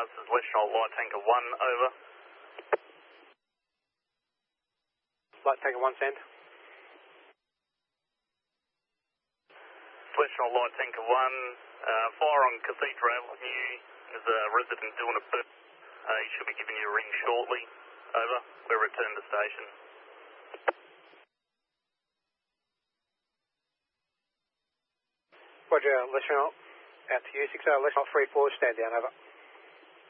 this is Leshnault Light Tanker 1, over. Light Tanker 1, send. Leshnault Light Tanker 1, fire on Cathedral Avenue. There's a resident doing a bit. He should be giving you a ring shortly. Over. We'll return to station. Roger, Leshnault. Out to you, 60, Leshnault 3-4, stand down, over.